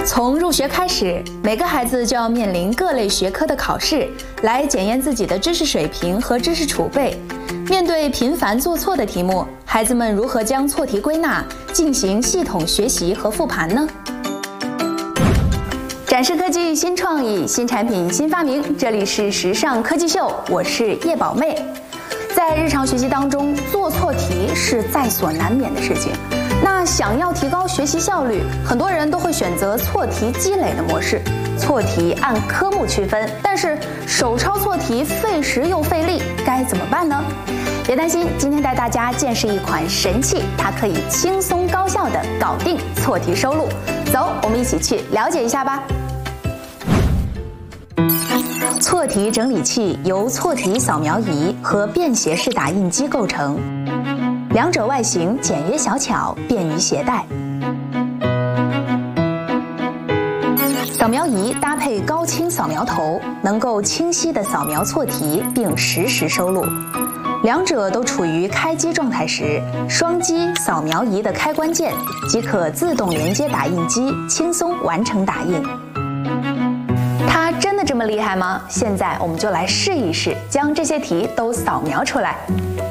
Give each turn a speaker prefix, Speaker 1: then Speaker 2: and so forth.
Speaker 1: 从入学开始，每个孩子就要面临各类学科的考试，来检验自己的知识水平和知识储备。面对频繁做错的题目，孩子们如何将错题归纳，进行系统学习和复盘呢？展示科技新创意、新产品、新发明，这里是时尚科技秀，我是叶宝妹。在日常学习当中，做错题是在所难免的事情。那想要提高学习效率，很多人都会选择错题积累的模式，错题按科目区分。但是手抄错题费时又费力，该怎么办呢？别担心，今天带大家见识一款神器，它可以轻松高效地搞定错题收录。走，我们一起去了解一下吧。错题整理器由错题扫描仪和便携式打印机构成，两者外形简约小巧，便于携带。扫描仪搭配高清扫描头，能够清晰地扫描错题并实时收录。两者都处于开机状态时，双击扫描仪的开关键即可自动连接打印机，轻松完成打印。它真的这么厉害吗？现在我们就来试一试，将这些题都扫描出来。